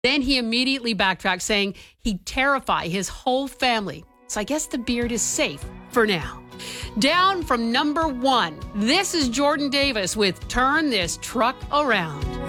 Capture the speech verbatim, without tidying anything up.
Then he immediately backtracked, saying he'd terrify his whole family. So I guess the beard is safe for now. Down from number one, this is Jordan Davis with Turn This Truck Around.